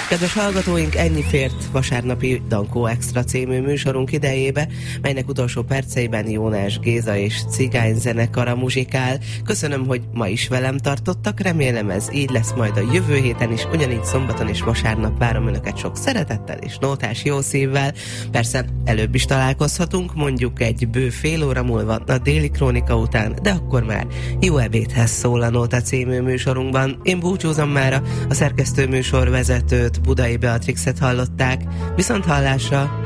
Kedves hallgatóink, ennyi fért vasárnapi Dankó Extra című műsorunk idejébe, melynek utolsó perceiben Jónás Géza és Cigány zenekara muzsikál. Köszönöm, hogy ma is velem tartottak, remélem ez így lesz majd a jövő héten is, ugyanígy szombaton és vasárnap várom önöket sok szeretettel és nótás jó szívvel. Persze előbb is találkozhatunk, mondjuk egy bő fél óra múlva a déli krónika után, de akkor már jó ebédhez szól a Nóta című műsorunkban. Én búcsúzom mára, a szerkesztő műsorvezetőt, Budai Beatrixet hallották. Viszont hallásra!